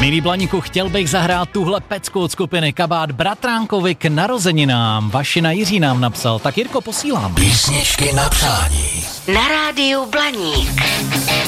Milý Blaníku, chtěl bych zahrát tuhle pecku od skupiny Kabát bratránkovi k narozeninám. Vašina Jiří nám napsal, tak Jirko, posílám. Písničky na přání. Na rádiu Blaník.